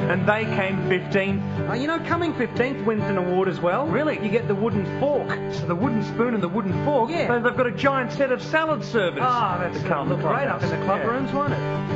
and they came 15th. You know, coming 15th wins an award as well. Really? You get the wooden fork. So the wooden spoon and the wooden fork, Yeah. they've got a giant set of salad servers. That's to going come to look great up in the club Yeah. rooms, won't it?